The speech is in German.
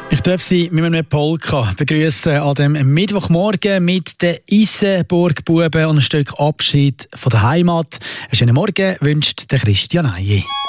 Ich darf Sie mit einem Polka begrüßen an dem Mittwochmorgen mit den Isenburg-Buben und ein Stück Abschied von der Heimat. Einen schönen Morgen wünscht der Christian Eyi.